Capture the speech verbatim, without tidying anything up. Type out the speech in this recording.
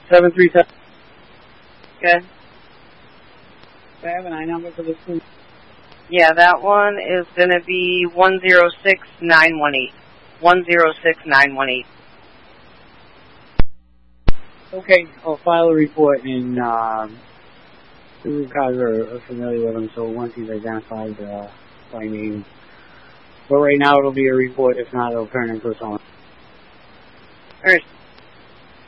seven three seven. Good. Do I have an I number for this one? Yeah, that one is going to be one zero six nine one eight. one zero six nine one eight. Okay, I'll file a report, and um, the guys are, are familiar with him, so once he's identified uh, by name. But right now it'll be a report. If not, it'll turn into a song. All right.